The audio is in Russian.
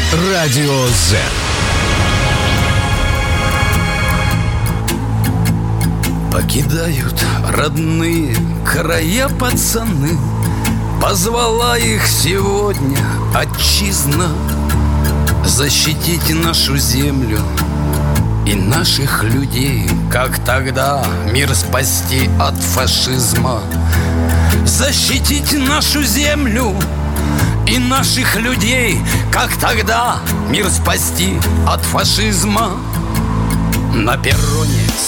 Радио Z. Покидают родные края пацаны. Позвала их сегодня отчизна защитить нашу землю и наших людей, как тогда мир спасти от фашизма. Защитить нашу землю и наших людей, как тогда мир спасти от фашизма. На перроне